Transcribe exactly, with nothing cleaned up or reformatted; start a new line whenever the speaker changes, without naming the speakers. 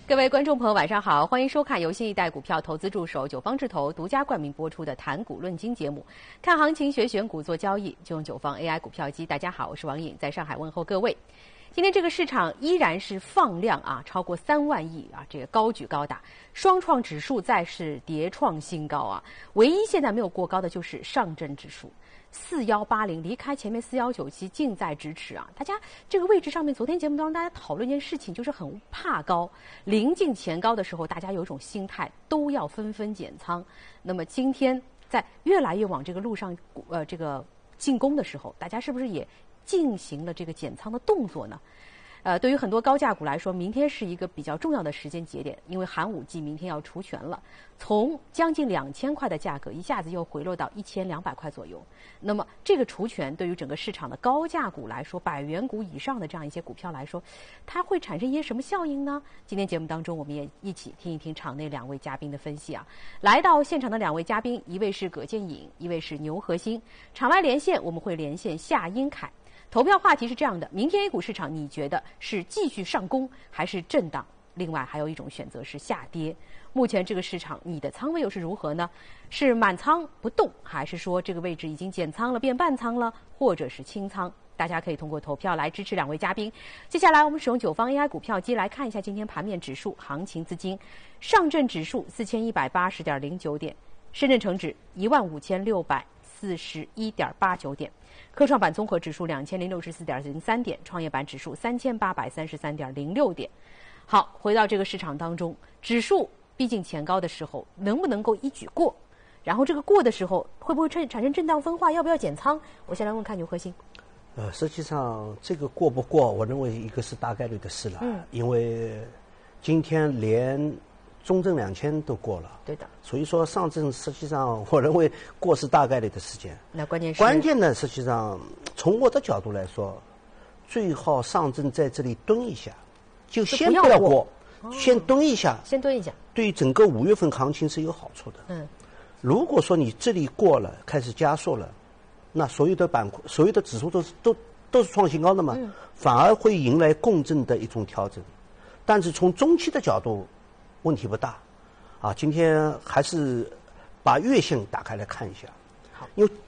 各位观众朋友，晚上好，欢迎收看由新一代股票投资助手九方智投独家冠名播出的《谈股论金》节目。看行情、学选股、做交易，就用九方 A I 股票机。大家好，我是王颖，在上海问候各位。今天这个市场依然是放量啊，超过三万亿啊，这个高举高打，双创指数再是跌创新高啊。唯一现在没有过高的就是上证指数。四幺八零离开前面四幺九七，近在咫尺啊！大家这个位置上面，昨天节目当中大家讨论一件事情，就是很怕高，临近前高的时候，大家有一种心态都要纷纷减仓。那么今天在越来越往这个路上呃这个进攻的时候，大家是不是也进行了这个减仓的动作呢？呃，对于很多高价股来说，明天是一个比较重要的时间节点，因为寒武纪明天要除权了，从将近两千块的价格一下子又回落到一千两百块左右。那么这个除权对于整个市场的高价股来说，百元股以上的这样一些股票来说，它会产生一些什么效应呢？今天节目当中，我们也一起听一听场内两位嘉宾的分析啊。来到现场的两位嘉宾，一位是葛建颖，一位是牛和兴。场外连线我们会连线夏英凯。投票话题是这样的：明天 A 股市场你觉得是继续上攻还是震荡？另外还有一种选择是下跌。目前这个市场你的仓位又是如何呢？是满仓不动，还是说这个位置已经减仓了变半仓了，或者是清仓？大家可以通过投票来支持两位嘉宾。接下来我们使用九方 A I 股票机来看一下今天盘面指数行情资金。上证指数四千一百八十点零九点，深圳成指一万五千六百四十一点八九点，科创板综合指数两千零六十四点零三点，创业板指数三千八百三十三点零六点。好，回到这个市场当中，指数逼近前高的时候，能不能够一举过？然后这个过的时候，会不会产产生震荡分化？要不要减仓？我先来问看牛和兴。
呃，实际上这个过不过，我认为一个是大概率的事了，嗯，因为今天连中证两千都过了，
对的，
所以说上证实际上我认为过是大概率的事件。
那关键是
关键呢，实际上从我的角度来说，最好上证在这里蹲一下，就先不要过，哦、先蹲一下，
先蹲一下，
对整个五月份行情是有好处的。
嗯，
如果说你这里过了，开始加速了，那所有的板块、所有的指数都是都都是创新高的嘛，嗯、反而会迎来共振的一种调整。但是从中期的角度，问题不大，啊，今天还是把月线打开来看一下，因为